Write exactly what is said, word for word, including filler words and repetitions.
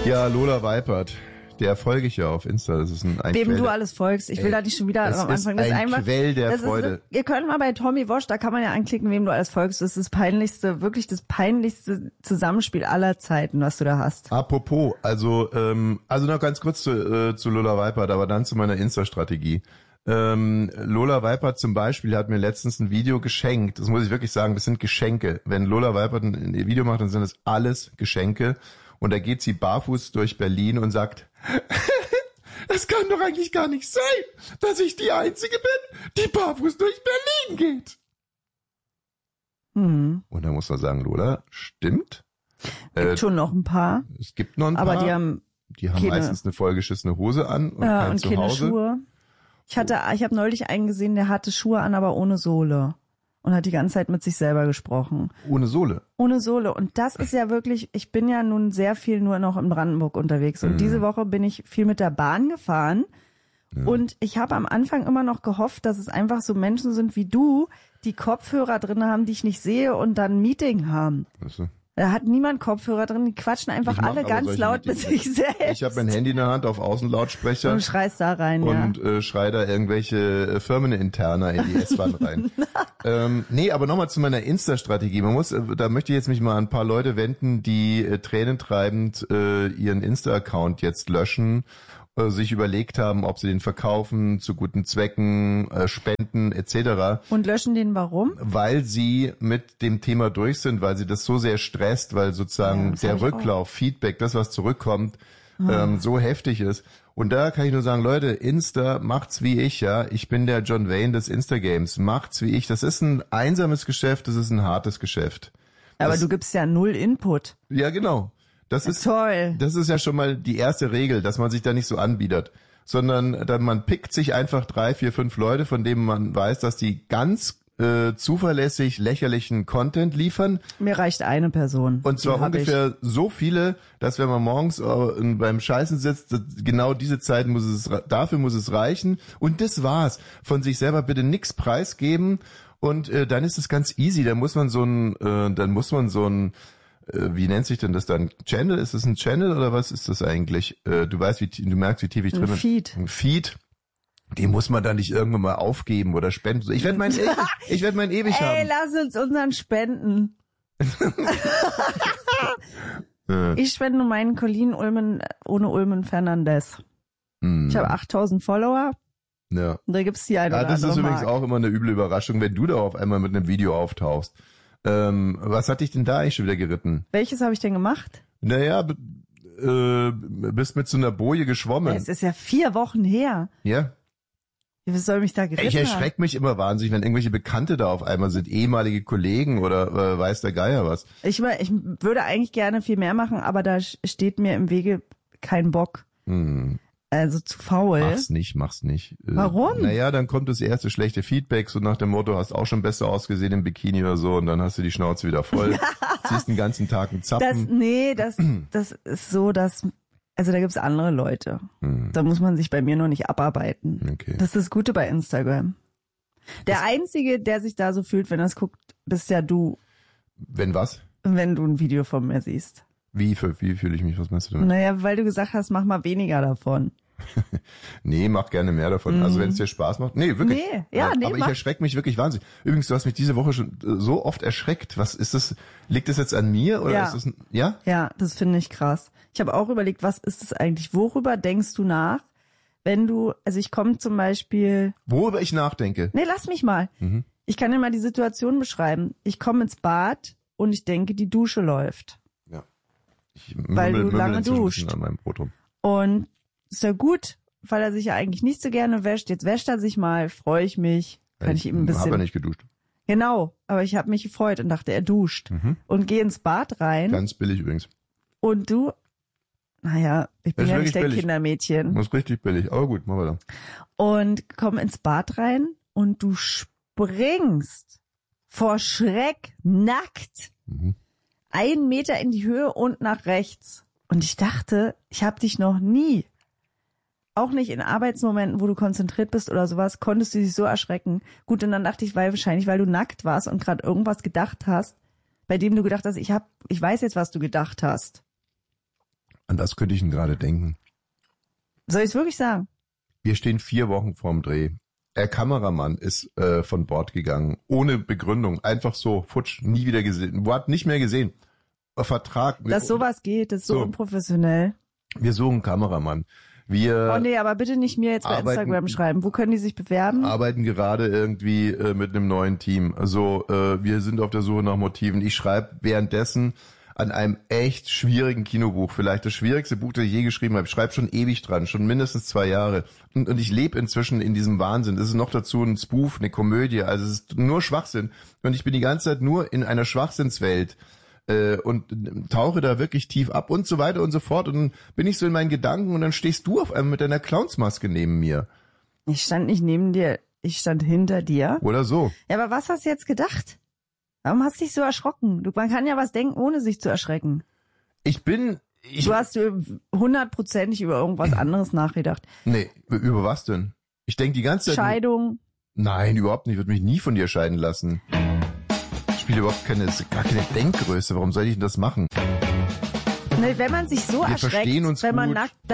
Ja, Lola Weipert. Der folge ich ja auf Insta. Das ist ein, ein Wem Quell du alles folgst. Ich will Ey, da nicht schon wieder das am Anfang. ist Das ein einfach, Quell der das Freude. Ist, ihr könnt mal bei Tommy Wosch, da kann man ja anklicken, wem du alles folgst. Das ist das peinlichste, wirklich das peinlichste Zusammenspiel aller Zeiten, was du da hast. Apropos, also ähm, also noch ganz kurz zu, äh, zu Lola Weipert, aber dann zu meiner Insta-Strategie. Ähm, Lola Weipert zum Beispiel hat mir letztens ein Video geschenkt. Das muss ich wirklich sagen, das sind Geschenke. Wenn Lola Weipert ein, ein Video macht, dann sind das alles Geschenke. Und da geht sie barfuß durch Berlin und sagt, es kann doch eigentlich gar nicht sein, dass ich die Einzige bin, die barfuß durch Berlin geht. Hm. Und da muss man sagen, Lola, stimmt. Gibt äh, schon noch ein paar. Es gibt noch ein aber paar. die haben, die haben keine, meistens eine vollgeschissene Hose an und ja, kein und keine Zuhause. Schuhe. Ich hatte, ich habe neulich einen gesehen, der hatte Schuhe an, aber ohne Sohle. Und hat die ganze Zeit mit sich selber gesprochen. Ohne Sohle? Ohne Sohle. Und das ist ja wirklich, ich bin ja nun sehr viel nur noch in Brandenburg unterwegs. Und mhm. diese Woche bin ich viel mit der Bahn gefahren. Ja. Und ich habe am Anfang immer noch gehofft, dass es einfach so Menschen sind wie du, die Kopfhörer drin haben, die ich nicht sehe und dann ein Meeting haben. Achso. Da hat niemand Kopfhörer drin, die quatschen einfach alle ganz laut mit sich selbst. Ich habe mein Handy in der Hand auf Außenlautsprecher. Und schreist da rein, und, ja. Und äh, schrei da irgendwelche Firmeninterner in die S-Bahn rein. ähm, nee, aber nochmal zu meiner Insta-Strategie. Man muss, da möchte ich jetzt mich mal an ein paar Leute wenden, die äh, tränentreibend äh, ihren Insta-Account jetzt löschen, äh, sich überlegt haben, ob sie den verkaufen, zu guten Zwecken, äh, spenden et cetera. Und löschen den warum? Weil sie mit dem Thema durch sind, weil sie das so sehr stresst, weil sozusagen ja, der Rücklauf, Feedback, das, was zurückkommt, oh. ähm, so heftig ist. Und da kann ich nur sagen, Leute, Insta macht's wie ich, ja. Ich bin der John Wayne des Insta-Games. Macht's wie ich. Das ist ein einsames Geschäft, das ist ein hartes Geschäft. Aber das, du gibst ja null Input. Ja, genau. Das ist toll. Das ist ja schon mal die erste Regel, dass man sich da nicht so anbietet, sondern dann man pickt sich einfach drei, vier, fünf Leute, von denen man weiß, dass die ganz äh, zuverlässig lächerlichen Content liefern. Mir reicht eine Person. Und zwar ungefähr ich. so viele, dass wenn man morgens äh, beim Scheißen sitzt, genau diese Zeit muss es, dafür muss es reichen. Und das war's. Von sich selber bitte nix preisgeben. Und äh, dann ist es ganz easy. Dann muss man so ein, äh, dann muss man so ein wie nennt sich denn das dann? Channel? Ist es ein Channel oder was ist das eigentlich? Du weißt, wie du merkst, wie tief ich drin bin. Ein Feed. Ein Feed. Den muss man dann nicht irgendwann mal aufgeben oder spenden. Ich werde meinen ewig, ich werde meinen ewig Ey, haben. Ey, lass uns unseren spenden. Ich spende meinen Colin Ulmen ohne Ulmen Fernandes. Hm. Ich habe achttausend Follower. Ja. Und da gibt's die eine ja, oder das andere ist übrigens Mark. auch immer eine üble Überraschung, wenn du da auf einmal mit einem Video auftauchst. Ähm, was hat dich denn da eigentlich schon wieder geritten? Welches habe ich denn gemacht? Naja, b- äh, bist mit so einer Boje geschwommen. Es ist ja vier Wochen her. Ja. Was soll mich da geritten Ich erschrecke mich immer wahnsinnig, wenn irgendwelche Bekannte da auf einmal sind, ehemalige Kollegen oder äh, weiß der Geier was. Ich, ich würde eigentlich gerne viel mehr machen, aber da steht mir im Wege kein Bock. Hm. Also zu faul. Mach's nicht, mach's nicht. Warum? Naja, dann kommt das erste schlechte Feedback, so nach dem Motto, hast auch schon besser ausgesehen im Bikini oder so, und dann hast du die Schnauze wieder voll, ziehst den ganzen Tag einen Zappen. Das, nee, das, das ist so, dass, also da gibt's andere Leute. Hm. Da muss man sich bei mir noch nicht abarbeiten. Okay. Das ist das Gute bei Instagram. Der das Einzige, der sich da so fühlt, wenn er es guckt, bist ja du. Wenn was? Wenn du ein Video von mir siehst. Wie, für, wie fühle ich mich? Was meinst du damit? Naja, weil du gesagt hast, mach mal weniger davon. Nee, mach gerne mehr davon. Mm. Also wenn es dir Spaß macht. Nee, wirklich. Nee, ja, nee, aber mach. ich erschrecke mich wirklich wahnsinnig. Übrigens, du hast mich diese Woche schon so oft erschreckt. Was ist das? Liegt das jetzt an mir oder ja. ist das ein, ja? Ja, das finde ich krass. Ich habe auch überlegt, was ist das eigentlich? Worüber denkst du nach, wenn du, also ich komme zum Beispiel. Worüber ich nachdenke? Nee, lass mich mal. Mhm. Ich kann dir mal die Situation beschreiben. Ich komme ins Bad und ich denke, die Dusche läuft. Ja. Ich weil mümmel, du lange duscht. An meinem Brot rum. Und ist ja gut, weil er sich ja eigentlich nicht so gerne wäscht. Jetzt wäscht er sich mal, freue ich mich. Kann ich, ich ihm ein bisschen. Ich habe ja nicht geduscht. Genau, aber ich habe mich gefreut und dachte, er duscht. Mhm. Und gehe ins Bad rein. Ganz billig übrigens. Und du, naja, ich bin ja nicht der billig. Kindermädchen. Das ist richtig billig, aber gut, machen wir da. Und komm ins Bad rein und du springst vor Schreck nackt mhm. einen Meter in die Höhe und nach rechts. Und ich dachte, ich habe dich noch nie, auch nicht in Arbeitsmomenten, wo du konzentriert bist oder sowas, konntest du dich so erschrecken. Gut, und dann dachte ich, weil wahrscheinlich, weil du nackt warst und gerade irgendwas gedacht hast, bei dem du gedacht hast, ich hab, ich weiß jetzt, was du gedacht hast. An was könnte ich denn gerade denken? Soll ich es wirklich sagen? Wir stehen vier Wochen vorm Dreh. Der Kameramann ist äh, von Bord gegangen, ohne Begründung, einfach so, futsch, nie wieder gesehen, hat nicht mehr gesehen. Vertrag. Dass sowas geht, das ist so, so unprofessionell. Wir suchen einen Kameramann. Wir oh nee, aber bitte nicht mir jetzt bei arbeiten, Instagram schreiben. Wo können die sich bewerben? Arbeiten gerade irgendwie äh, mit einem neuen Team. Also äh, wir sind auf der Suche nach Motiven. Ich schreibe währenddessen an einem echt schwierigen Kinobuch, vielleicht das schwierigste Buch, das ich je geschrieben habe. Ich schreibe schon ewig dran, schon mindestens zwei Jahre. Und, und ich lebe inzwischen in diesem Wahnsinn. Es ist noch dazu ein Spoof, eine Komödie. Also es ist nur Schwachsinn. Und ich bin die ganze Zeit nur in einer Schwachsinnswelt. Äh, und tauche da wirklich tief ab und so weiter und so fort. Und dann bin ich so in meinen Gedanken und dann stehst du auf einmal mit deiner Clownsmaske neben mir. Ich stand nicht neben dir, ich stand hinter dir. Oder so. Ja, aber was hast du jetzt gedacht? Warum hast du dich so erschrocken? Du, man kann ja was denken, ohne sich zu erschrecken. Ich bin... Ich, du hast hundertprozentig über irgendwas anderes nachgedacht. Nee, über was denn? Ich denke die ganze Zeit... Scheidung? Nein, überhaupt nicht. Ich würde mich nie von dir scheiden lassen. Ich spiele überhaupt keine, gar keine Denkgröße. Warum soll ich denn das machen? Ne, wenn man sich so Wir erschreckt, verstehen uns wenn man gut. nackt